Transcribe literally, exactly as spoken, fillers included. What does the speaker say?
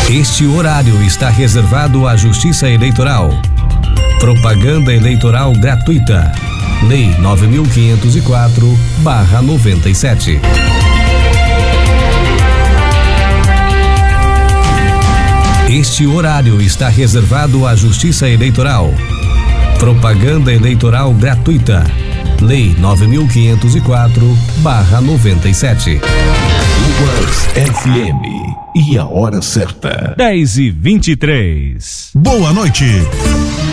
Este horário está reservado à Justiça Eleitoral. Propaganda eleitoral gratuita. Lei nove mil quinhentos e quatro barra noventa e sete. Este horário está reservado à Justiça Eleitoral. Propaganda eleitoral gratuita. Lei nove mil quinhentos e quatro barra noventa e sete. Ruas F M. E a hora certa. dez e vinte e três. Boa noite.